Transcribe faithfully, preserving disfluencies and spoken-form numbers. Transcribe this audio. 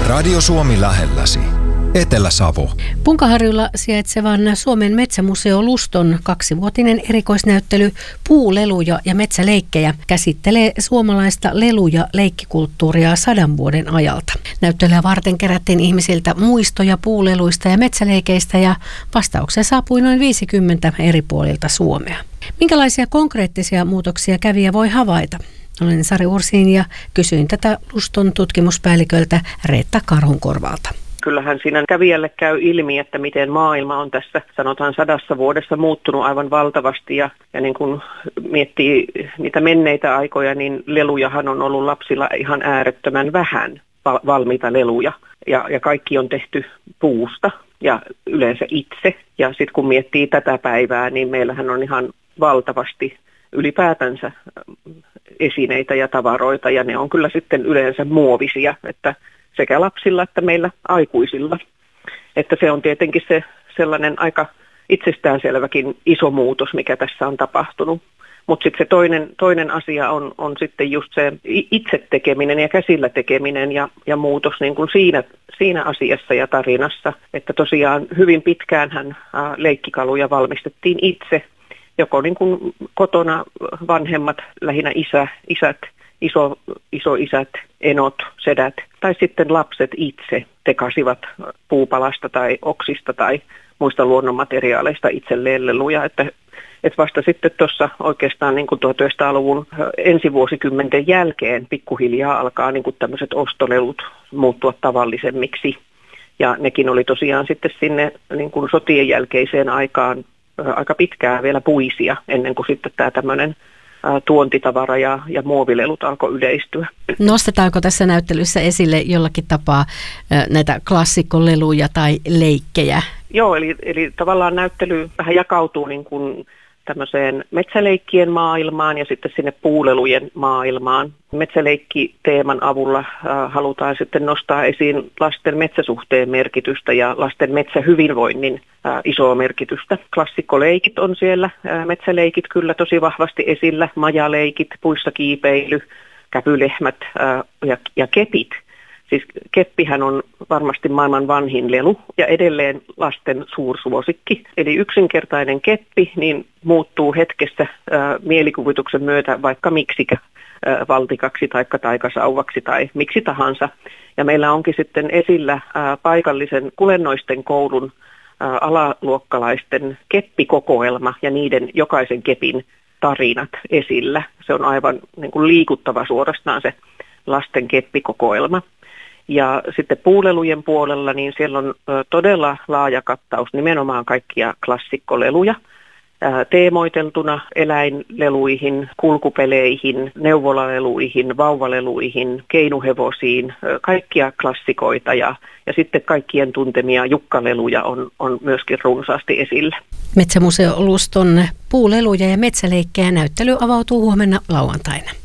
Radio Suomi lähelläsi. Etelä-Savo. Punkaharjulla sijaitsevan Suomen metsämuseo Luston kaksivuotinen erikoisnäyttely Puuleluja ja metsäleikkejä käsittelee suomalaista lelu- ja leikkikulttuuria sadan vuoden ajalta. Näyttelyä varten kerättiin ihmisiltä muistoja puuleluista ja metsäleikeistä ja vastauksia saapui noin viisikymmentä eri puolilta Suomea. Minkälaisia konkreettisia muutoksia kävijä voi havaita? Olen Sari Ursiin ja kysyin tätä Luston tutkimuspäälliköltä Reetta Karhunkorvalta. Kyllähän siinä kävijälle käy ilmi, että miten maailma on tässä, sanotaan sadassa vuodessa muuttunut aivan valtavasti. Ja, ja niin kun miettii niitä menneitä aikoja, niin lelujahan on ollut lapsilla ihan äärettömän vähän valmiita leluja. Ja, ja kaikki on tehty puusta ja yleensä itse. Ja sitten kun miettii tätä päivää, niin meillähän on ihan valtavasti ylipäätänsä esineitä ja tavaroita. Ja ne on kyllä sitten yleensä muovisia, että sekä lapsilla että meillä aikuisilla. Että se on tietenkin se sellainen aika itsestäänselväkin iso muutos, mikä tässä on tapahtunut. Mutta sitten se toinen, toinen asia on, on sitten just se itse tekeminen ja käsillä tekeminen ja, ja muutos niin kuin siinä, siinä asiassa ja tarinassa. Että tosiaan hyvin pitkäänhän ää, leikkikaluja valmistettiin itse, joko niin kuin kotona vanhemmat, lähinnä isä, isät, Iso, isoisät, enot, sedät tai sitten lapset itse tekasivat puupalasta tai oksista tai muista luonnonmateriaaleista itselleen leluja. Että, että vasta sitten tuossa oikeastaan niin kuin tuhatyhdeksänsataaluvun ensivuosikymmenten jälkeen pikkuhiljaa alkaa niin kuin tämmöiset ostolelut muuttua tavallisemmiksi. Ja nekin oli tosiaan sitten sinne niin kuin sotien jälkeiseen aikaan aika pitkään vielä puisia ennen kuin sitten tämä tämmöinen tuontitavara ja, ja muovilelut alkoi yleistyä. Nostetaanko tässä näyttelyssä esille jollakin tapaa näitä klassikkoleluja tai leikkejä? Joo, eli, eli tavallaan näyttely vähän jakautuu niin kuin tämmöiseen metsäleikkien maailmaan ja sitten sinne puulelujen maailmaan. Metsäleikkiteeman avulla äh, halutaan sitten nostaa esiin lasten metsäsuhteen merkitystä ja lasten metsähyvinvoinnin äh, isoa merkitystä. Klassikkoleikit on siellä, äh, metsäleikit kyllä tosi vahvasti esillä, majaleikit, puissa kiipeily, käpylehmät äh, ja, ja kepit. Siis keppihän on varmasti maailman vanhin lelu ja edelleen lasten suursuosikki. Eli yksinkertainen keppi niin muuttuu hetkessä ää, mielikuvituksen myötä vaikka miksikä ää, valtikaksi tai taikasauvaksi tai miksi tahansa. Ja meillä onkin sitten esillä ää, paikallisen kulennoisten koulun ää, alaluokkalaisten keppikokoelma ja niiden jokaisen kepin tarinat esillä. Se on aivan niin kuin liikuttava suorastaan se lasten keppikokoelma. Ja sitten puulelujen puolella, niin siellä on todella laaja kattaus nimenomaan kaikkia klassikkoleluja, teemoiteltuna eläinleluihin, kulkupeleihin, neuvolaleluihin, vauvaleluihin, keinuhevosiin, kaikkia klassikoita ja, ja sitten kaikkien tuntemia jukkaleluja on, on myöskin runsaasti esillä. Metsämuseo Luston puuleluja ja metsäleikkejä näyttely avautuu huomenna lauantaina.